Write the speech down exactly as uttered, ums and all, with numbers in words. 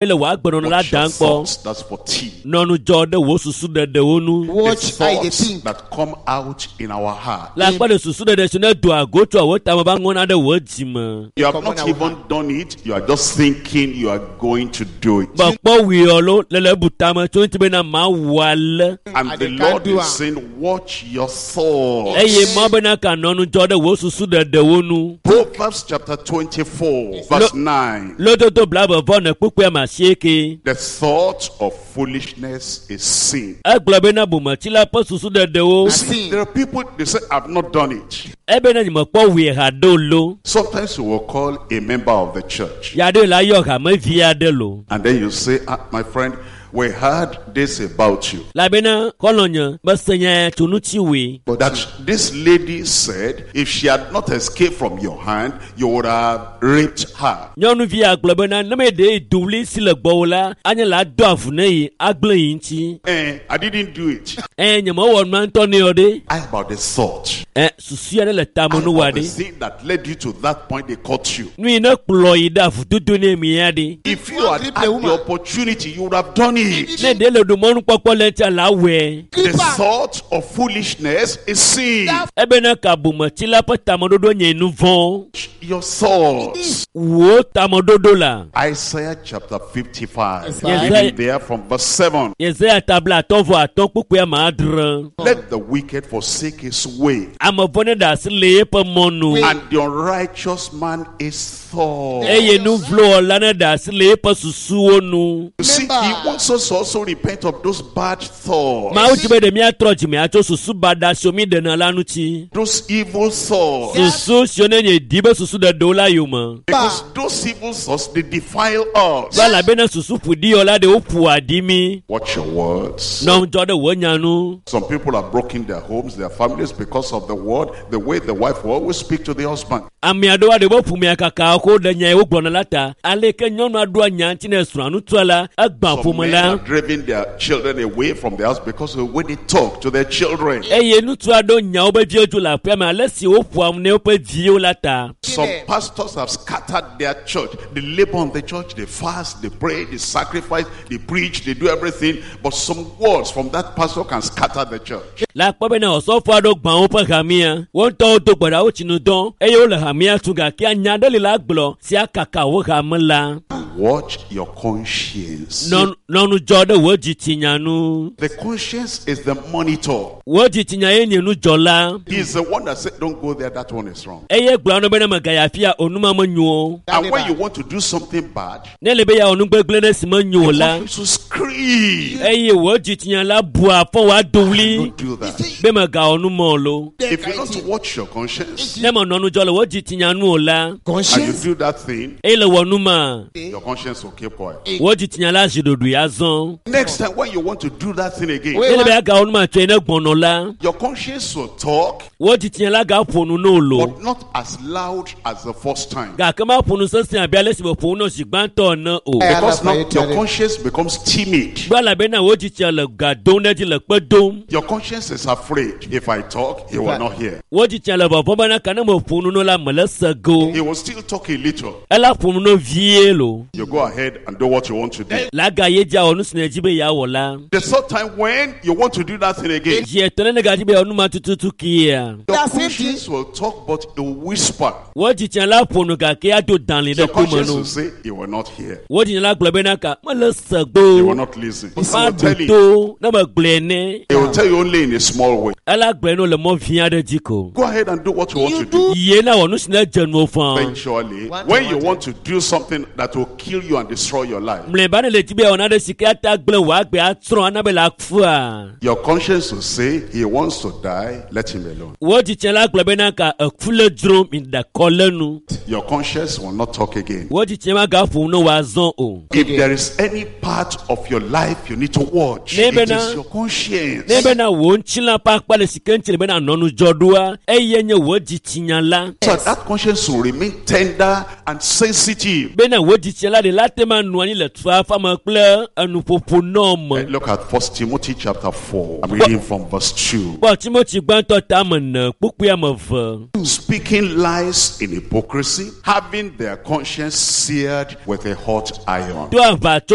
ele wa gbɔnɔ la Watch your dan thoughts. kpɔ That's for tea. nɔnu dzɔ ɖe wo susu ɖeɖe wo nu The Watch I the thoughts think. that come out in our heart. la kpɔ ɖe susu ɖeɖe si ne do agotsɔ wo tame ba ŋɔna ɖe wo dzime You have Come not on, even our done it. You are just thinking you are going to do it. bɔn kpɔ wiɔlo le le bu tame tso ŋuti bena ma wɔ ale And And the they Lord can't do is it. saying, watch your thoughts. eye mɔ bena ka nɔnu dzɔ ɖe wo susu ɖeɖe wo nu Proverbs chapter twenty-four, verse nine. lododo blabɔvɔ ne kpukpea ma sieke The thought of foolishness is sin. egblɔ bena bometi la ƒe susu ɖeɖewo Sin. There are people, they say, I've not done it. ebe ne nyemekpɔ wi ha ɖo lo Sometimes you will call a member of the church. ya ɖe la yɔ hamevi aɖe lo And then you say, ah, my friend, we heard this about you. labena kɔlɔnye mesenya tso nutsi we That this lady said, if she had not escaped from your hand, you would have raped her. nyɔnuvia gblɔ bena ne me ɖe dowli si le gbɔwò la anye la do avu ne yi agblẽ yi ŋuti Eh, I didn't do it. ɛ nyemewɔ nua ŋutɔ ne yɔ ɖe I about the thought. ɛ susu aɖe le tame I nu wa about the ɖe thing that led you to that point they caught you. nu yi ne kplɔ yi ɖe avudodo ne mia ɖe If you had had the opportunity, you would have done it. ne ɖe le ɖomɔnukpɔkpɔ le ŋutia la wɔe The thought of foolishness is sin. ebe ne ka bometi la ƒe tameɖoɖo nye nu vɔ Your thoughts. wo tameɖoɖo la Isaiah chapter fifty-five. Yes, Reading I- there from verse seven. yesaya tabla atɔ vɔ atɔ kpukpua ma adre Let the wicked forsake his way, ame vɔ ne ɖe asi le eƒe mɔnu and the unrighteous man is thought. eye nu vlowɔla ne ɖe asi le eƒe susuwo nu You see, he wants us to also repent of those bad thoughts, mawu di be ɖe miatrɔ dzime atso susu bada siwo mi ɖena la ŋuti those evil thoughts. susu siwo ne nye di be susu ɖeɖewo la yome Because those evil thoughts, they defile us. va elabena susu ƒoɖi la ɖewo ƒo adi mi Watch your words. nɔ ŋdzɔ ɖe wò nya nu Some people have broken their homes, their families because of the word, the way the wife will always speak to the husband. ame aɖewo aɖe be ƒomea kaka ko ɖe nya yi wo gblɔna la ta ale ke nyɔnua ɖoa nya ŋuti ne srɔ̃a nutua la egbã Some ƒome men la have driven their children away from the house because of the way they talk to their children. eye ŋutsu aɖewo nya woƒe viwo dzo le aƒea me ale si woƒoam ne woƒe viwo la ta Some pastors have scattered their church. They labor on the church, they fast, they pray, they sacrifice, they preach, they do everything. But some words from that pastor can scatter the church. la kpɔ bena ɔsɔfo aɖewo gbã woƒe hamia wo ŋutɔwo do gbe ɖa wo tsi nu dɔ eye wole hamia tu gake anya ɖe li la gblɔ si akaka wo hame la Watch your conscience. Nɔ- nɔnu dzɔ ɖe wo dzitsinya nu The conscience is the monitor. wo dzitsinya ye nye nudzɔla He is the one that said, don't go there, that one is wrong. eye gblɔ no bena megaya afia onuma menyo And when you want to do something bad, ne le be ya onu gbegble ne si menyo la you should scream. eye wo dzitsinya la bu afɔ wa dowli Don't do that. be megawɔ nu mɔ lo If you don't watch your conscience ne me nɔnu dzɔ le wo dzitsinya nu o la and you Conscience. do that thing, eye le wɔ nu ma your conscience will keep quiet. wo dzitsinya la zi ɖoɖo ya zɔn Next time when you want to do that thing again, ne le be ya gawɔ nu ma tso yi ne gbɔnɔ la your conscience will talk, wo dzitsinya la ga ƒo nu no lo but not as loud as the first time. gake ma ƒo nu sesẽ abe ale si be ƒo nu zi gbãtɔ ene o Because now your conscience becomes timid. gbe elabena wo dzitsinya le ga dom ɖe dzi le kpe dom Your conscience is afraid. If I talk, he will not hear. wo dzitsinya le vɔvɔm bena ka ne me ƒo nu no la mele se go He will still talk a little. ela ƒo nu no vie lo You go ahead and do what you want to do. la ga ye dzi awɔ nu si ne dzi be yeawɔ la The third time when you want to do that thing again, zi etɔ̃ ne ne ga dzi be yeawɔ nu ma tututu kia your That's it. conscience will talk, but it will whisper. wo dzitsinya la ƒo nu gake ado dalĩ Your ɖe tome conscience no will say, he will not hear. wo dzitsinya la gblɔ bena ka mele se He gbo will not listen. He ma will tell ɖo you. to ne megblɔe ne He will tell you only in a small way. ela gblɔe no le mɔ vi aɖe dzi ko Go ahead and do what you want You to do. ye na wɔ nu si ne dze nuwo fãa Eventually, One when thing, you one want to do something that will kill you and destroy your life, mlɔeba ne le dzi be yewɔ naɖe si ke ata gblẽ wò agbe atsrɔ̃ ana be le akufua your conscience will say he wants to die, let him alone. wo dzitsinya la gblɔ bena ka eku le dzrom mi ɖe kɔ le nu Your conscience will not talk again. wo dzitsinya ma ga ƒo ne woazɔ o If there is any part of your life you need to watch, Ne it bena- is your conscience. ne bena wo ŋutilã ƒe akpa le si ke ŋuti le bena nɔnu dzɔ ɖoa eye nye wo dzitsinya la So that conscience will remain tender and sensitive. bena wo dzitsinya la ɖe la te ma nɔ anyi le tuafa me kple enuƒoƒo nɔ me Look at First Timothy chapter four. I'm reading from verse two. kpɔ timothy gbãtɔ tame ne kpukpui ame eve Speaking lies in hypocrisy, having their conscience seared with a hot iron. do aʋatso